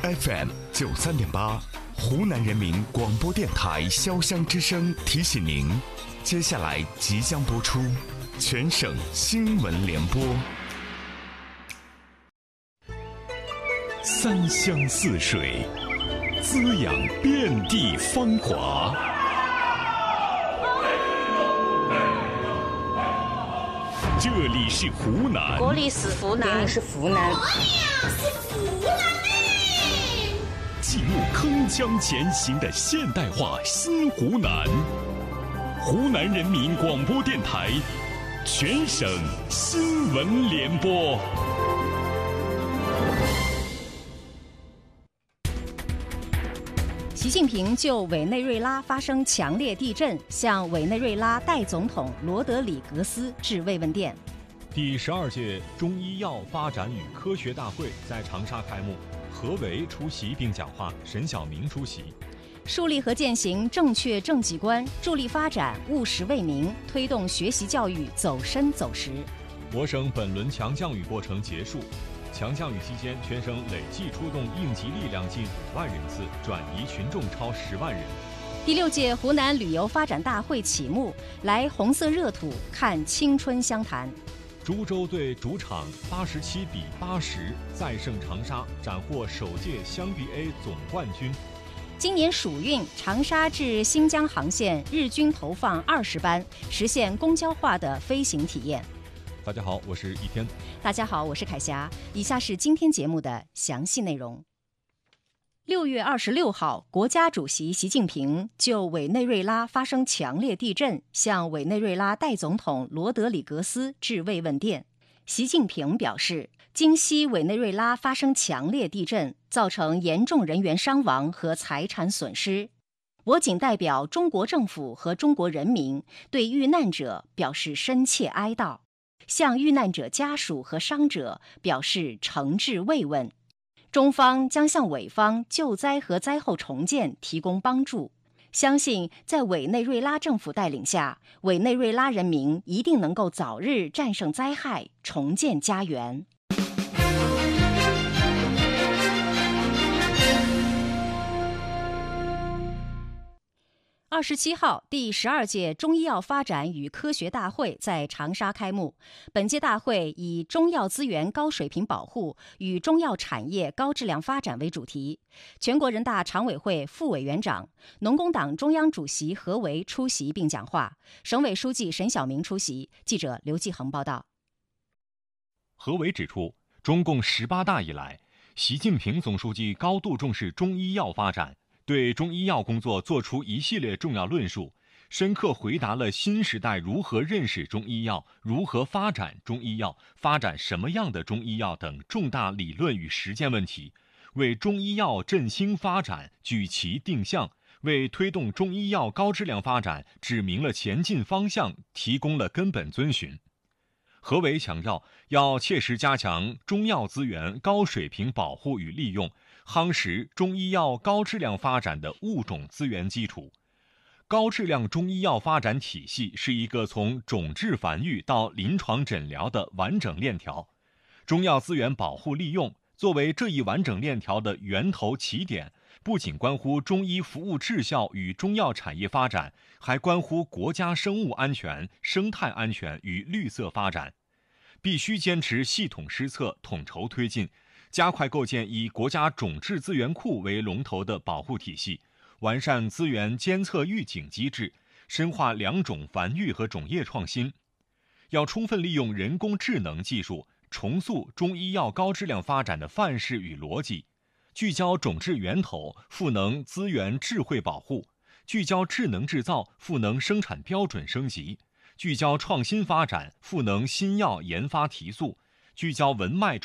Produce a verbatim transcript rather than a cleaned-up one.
F M 九三点八，湖南人民广播电台潇湘之声提醒您，接下来即将播出全省新闻联播。三湘四水，滋养遍地芳华。这里是湖南， 国里是湖南， 是湖南， 我呀是湖南嘞！ 记录铿锵前行的现代化新湖南，湖南人民广播电台全省新闻联播。 习近平就委内瑞拉发生强烈地震，向委内瑞拉代总统罗德里格斯致慰问电。 第十二届中医药发展与科学大会在长沙开幕，何为出席并讲话，沈晓明出席。 树立和践行正确政绩观，助力发展务实为民，推动学习教育走深走实。 我省本轮强降雨过程结束。强降雨期间，全省累计出动应急力量近五万人次，转移群众超十万人。 第六届湖南旅游发展大会启幕，来红色热土看青春湘潭。 株洲队主场八十七比八十再胜长沙，斩获首届湘 B A 总冠军。 今年暑运，长沙至新疆航线日均投放二十班，实现公交化的飞行体验。 大家好，我是一天。 大家好，我是凯霞。以下是今天节目的详细内容。六月二十六号，国家主席习近平就委内瑞拉发生强烈地震，向委内瑞拉代总统罗德里格斯致慰问电。习近平表示，今夕委内瑞拉发生强烈地震，造成严重人员伤亡和财产损失。我谨代表中国政府和中国人民对遇难者表示深切哀悼，向遇难者家属和伤者表示诚挚慰问。中方将向委方救灾和灾后重建提供帮助，相信在委内瑞拉政府带领下，委内瑞拉人民一定能够早日战胜灾害，重建家园。二十七号，第十二届中医药发展与科学大会在长沙开幕。本届大会以中药资源高水平保护与中药产业高质量发展为主题。全国人大常委会副委员长、农工党中央主席何为出席并讲话，省委书记沈晓明出席。记者刘继恒报道。 何为指出，中共十八大以来，习近平总书记高度重视中医药发展，对中医药工作作出一系列重要论述，深刻回答了新时代如何认识中医药、如何发展中医药、发展什么样的中医药等重大理论与实践问题，为中医药振兴发展举旗定向，为推动中医药高质量发展指明了前进方向，提供了根本遵循。何为强调，要切实加强中药资源高水平保护与利用，夯实中医药高质量发展的物种资源基础。高质量中医药发展体系是一个从种质繁育到临床诊疗的完整链条，中药资源保护利用作为这一完整链条的源头起点，不仅关乎中医服务质效与中药产业发展，还关乎国家生物安全、生态安全与绿色发展。必须坚持系统施策、统筹推进，加快构建以国家种质资源库为龙头的保护体系，完善资源监测预警机制，深化良种繁育和种业创新。要充分利用人工智能技术，重塑中医药高质量发展的范式与逻辑，聚焦种质源头，赋能资源智慧保护；聚焦智能制造，赋能生产标准升级；聚焦创新发展，赋能新药研发提速；聚焦文脉